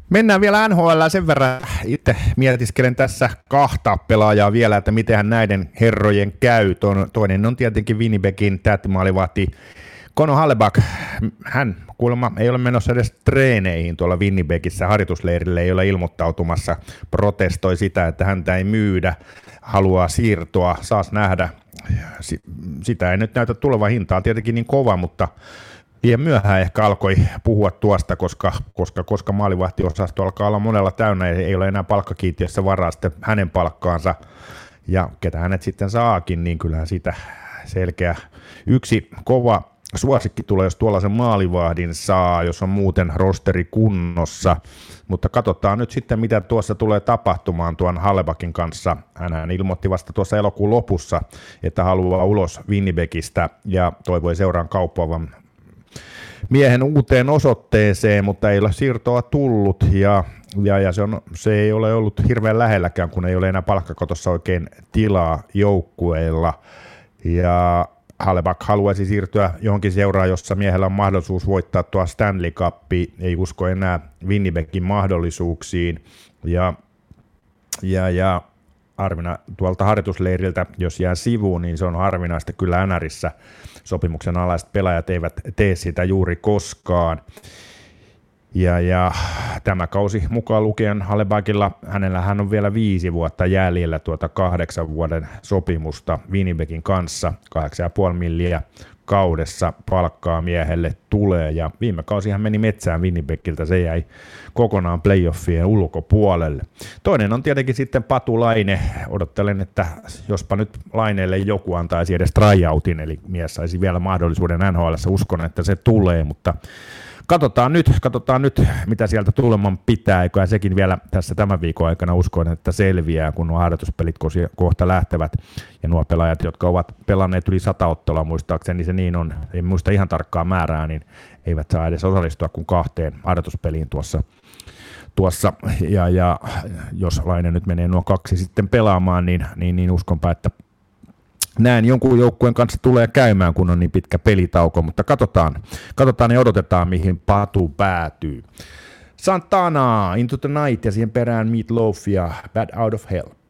Mennään vielä NHL sen verran. Itse mietiskelen tässä kahta pelaajaa vielä, että miten näiden herrojen käy. Toinen on tietenkin Winnipegin tähtimaalivahti Connor Hellebuyck. Hän kuulemma ei ole menossa edes treeneihin tuolla Winnipegissä harjoitusleirille, ei ole ilmoittautumassa, protestoi sitä, että häntä ei myydä, haluaa siirtoa, saas nähdä. Sitä ei nyt näytä tulevan, hinta on tietenkin niin kova, mutta liian myöhään ehkä alkoi puhua tuosta, koska maalivahtiosasto alkaa olla monella täynnä ja ei ole enää palkkakiintiössä varaa sitten hänen palkkaansa. Ja ketä hänet sitten saakin, niin kyllähän siitä selkeä yksi kova suosikki tulee, jos tuollaisen maalivahdin saa, jos on muuten rosteri kunnossa. Mutta katsotaan nyt sitten, mitä tuossa tulee tapahtumaan tuon Hellebuyckin kanssa. Hän ilmoitti vasta tuossa elokuun lopussa, että haluaa ulos Winnipegistä ja toivoi seuraan kauppavan miehen uuteen osoitteeseen, mutta ei ole siirtoa tullut ja se ei ole ollut hirveän lähelläkään, kun ei ole enää palkkakatossa oikein tilaa joukkueilla. Ja Hellebuyck haluaisi siirtyä johonkin seuraan, jossa miehellä on mahdollisuus voittaa tuo Stanley Cup, ei usko enää Winnipegin mahdollisuuksiin. Ja arvina tuolta harjoitusleiriltä, jos jää sivuun, niin se on harvinaista. Kyllä NRissä sopimuksen alaiset pelaajat eivät tee sitä juuri koskaan. Ja tämä kausi mukaan lukien Hellebuyckilla, hänellähän on vielä 5 vuotta jäljellä tuota 8 vuoden sopimusta Winnipegin kanssa. 8,5 milliä kaudessa palkkaa miehelle tulee, ja viime kausi hän meni metsään Winnipegiltä, se jäi kokonaan playoffien ulkopuolelle. Toinen on tietenkin sitten Patu Laine. Odottelen, että jospa nyt Laineelle joku antaisi edes tryoutin, eli mies saisi vielä mahdollisuuden NHL:ssä, uskon, että se tulee, mutta Katsotaan nyt, mitä sieltä tuleman pitää, eiköhän sekin vielä tässä tämän viikon aikana uskon, että selviää, kun nuo harjoituspelit kohta lähtevät, ja nuo pelaajat, jotka ovat pelanneet yli 100 ottelua muistaakseni, niin se niin on, en muista ihan tarkkaa määrää, niin eivät saa edes osallistua kuin 2 harjoituspeliin tuossa ja jos Laine nyt menee nuo 2 sitten pelaamaan, niin uskonpa, että näin jonkun joukkueen kanssa tulee käymään, kun on niin pitkä pelitauko, mutta katsotaan ja odotetaan, mihin Patu päätyy. Santana, Into the Night ja siihen perään Meat Loaf ja Bad Out of Hell.